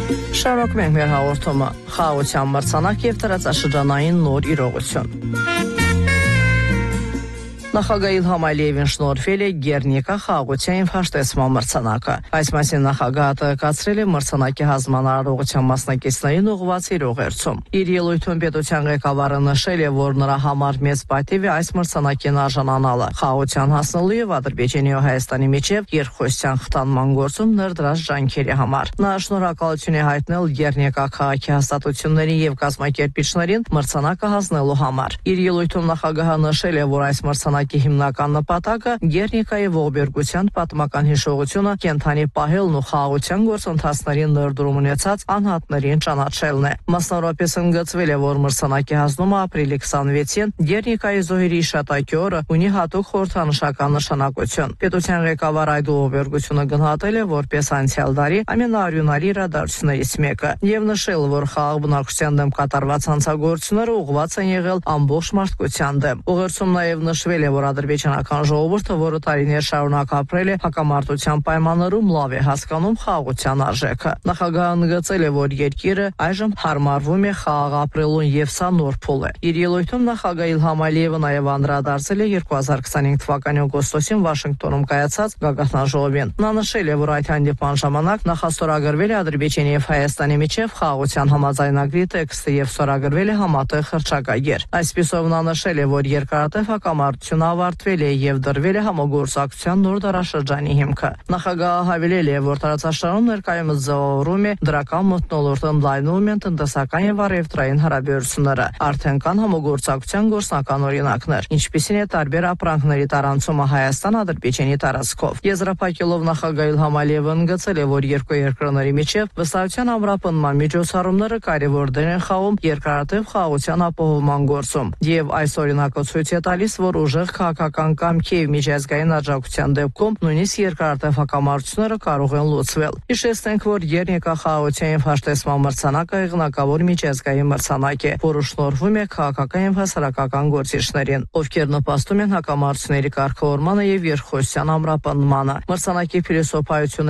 Շարունակում ենք մեր հաղորդումը։ Խաղաղության մրցանակ եւ տարածաշրջանային նոր իրողություն։ Նախագահ Իլհամ Ալիևին շնորհվել է Գերնիկա խաղաղության հաշտեցման մրցանակը։ Այս մասին նախագահը տեղեկացրել է մրցանակի հանձնարարողության մասնակիցներին ուղղված իր ուղերձում։ Իր ելույթում պետության ղեկավարը նշել է, որ նրա համար մեծ պատիվ է այս մրցանակին արժանանալը։ Խաղաղության հասնելու եւ Ադրբեջանի ու Հայաստանի միջև երկխոսության խթանման գործում ներդրած ջանքերի համար։ Նա շնորհակալություն է հայտնել Գերնիկա քաղաքի հաստատություններին եւ կազմակերպիչներին մրցանակը հանձնելու համար։ Իր ելույթում նախագահը նշել է, որ այս մրցանակի հիմնական նպատակը Գերնիկայի ողբերգության պատմական հիշողությունը կենթանի պահելն ու խաղաղության գործընթացներին ներդրում ունեցած անհատներին ճանաչելն է։ Մասնավորապես ընդգծվել է, որ մրցանակի հանձնումը ապրիլի 26-ին Գերնիկայի զոհերի հիշատակի օրը ունի հատուկ խորհրդանշական նշանակություն։ Պետության ղեկավարը այդ ողբերգությունը գնահատել է որպես անցյալ դարի ամենաարյունարի իրադարձություններից մեկը եւ նշել, որ խաղաղ բնակչության դեմ կատարված հանցագործությունները ուղղված են եղել ամբողջ մարդկության դեմ։ Ուղերձում նաեւ նշվել է, որ ադրբեջանական ժողովուրդը, որը տարիներ շարունակ ապրել է հակամարտության պայմաններում, լավ է հասկանում խաղաղության արժեքը։ Նախագահը ընդգծել է, որ երկիրը այժմ հարմարվում է խաղաղ ապրելուն եւ սա նոր փուլ է։ Իր ելույթում նախագահ Իլհամ Ալիևը նաեւ անդրադարձել է 2025 թվականի օգոստոսին Վաշինգտոնում կայացած գագաթնաժողովին։ Նա նշել է, որ այդ հանդիպման ժամանակ նախաստորագրվել է Ադրբեջանի եւ Հայաստանի միջև խաղաղության համաձայնագրի տեքստը եւ ստորագրվել է համատեղ հռչակագիր։ Այսպիսով նա նշել է, որ երկարատև հակամարտությունը ավարտվել է եւ դրվել է համագործակցության նոր դարաշրջանի հիմքը։ Նախագահը հավելել է, որ տարածաշրջանում ներկայումս ձևավորվում է դրական մթնոլորտ, ընդլայնվում են տնտեսական եւ առևտրային հարաբերությունները։ Արդեն կան համագործակցության գործնական օրինակներ, ինչպիսին է տարբեր ապրանքների տարանցումը Հայաստան-Ադրբեջանի տարածքով։ Եզրափակելով նախագահ Իլհամ Ալիևը ընդգծել է, որ երկու երկրների միջև վստահության ամրապնդման միջոցառումները կարևոր դեր են խաղում երկարատև խաղաղության ապահովման գործում եւ այս օրինակը ցույց է տալիս, որ ուժեղ քաղաքական կամքի եւ միջազգային աջակցության դեպքում նույնիսկ երկարատև հակամարտությունները կարող են լուծվել։ Հիշեցնենք, որ Գերնիկա խաղաղության եւ հաշտեցման մրցանակը եղնակավոր միջազգային մրցանակ է, որը շնորհվում է քաղաքական եւ հասարակական գործիչներին, ովքեր նպաստում են հակամարտությունների կարգավորմանը եւ երկխոսության ամրապնդմանը։ Մրցանակի փիլիսոփայությունը